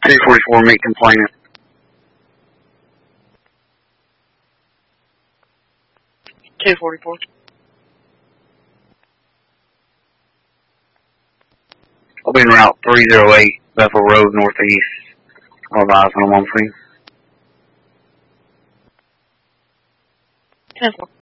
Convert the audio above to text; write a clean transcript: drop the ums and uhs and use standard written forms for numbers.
244, meet complainant. I'll be in Route 308, Bethel Road, Northeast. I'll advise when I'm on scene. 10-4.